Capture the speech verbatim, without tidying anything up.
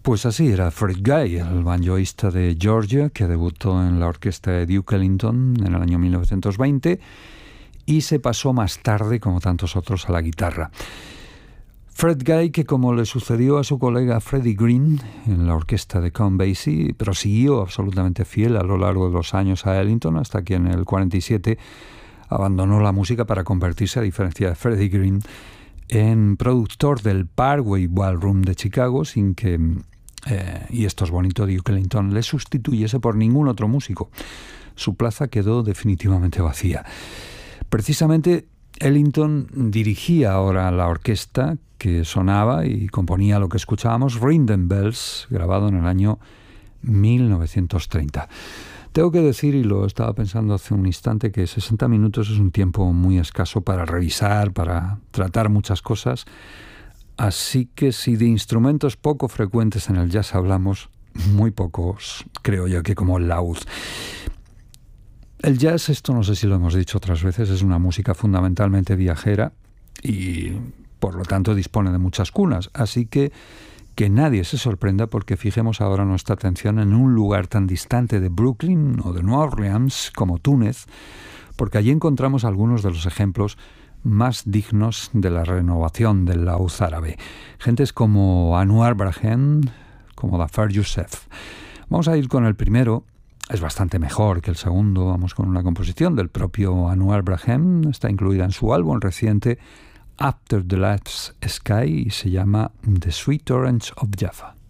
Pues así era Fred Guy, el banjoísta de Georgia, que debutó en la orquesta de Duke Ellington en el año mil novecientos veinte y se pasó más tarde, como tantos otros, a la guitarra. Fred Guy, que como le sucedió a su colega Freddie Green en la orquesta de Count Basie, prosiguió absolutamente fiel a lo largo de los años a Ellington, hasta que en el cuarenta y siete abandonó la música para convertirse, a diferencia de Freddie Green, en productor del Parkway Ballroom de Chicago, sin que, eh, y esto es bonito, Duke Ellington le sustituyese por ningún otro músico. Su plaza quedó definitivamente vacía. Precisamente Ellington dirigía ahora la orquesta que sonaba y componía lo que escuchábamos, Ring Them Bells, grabado en el año mil novecientos treinta. Tengo que decir, y lo estaba pensando hace un instante, que sesenta minutos es un tiempo muy escaso para revisar, para tratar muchas cosas. Así que si de instrumentos poco frecuentes en el jazz hablamos, muy pocos creo yo que como el laúd. El jazz, esto no sé si lo hemos dicho otras veces, es una música fundamentalmente viajera y por lo tanto dispone de muchas cunas. Así que que nadie se sorprenda porque fijemos ahora nuestra atención en un lugar tan distante de Brooklyn o de New Orleans como Túnez, porque allí encontramos algunos de los ejemplos más dignos de la renovación del laúd árabe. Gentes como Anwar Brahem, como Dhafar Youssef. Vamos a ir con el primero. Es bastante mejor que el segundo. Vamos con una composición del propio Anwar Brahem. Está incluida en su álbum reciente After the Last Sky y se llama The Sweet Orange of Jaffa.